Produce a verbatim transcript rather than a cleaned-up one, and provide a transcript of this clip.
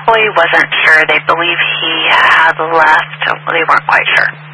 employee wasn't sure. They believe he had left. They weren't quite sure.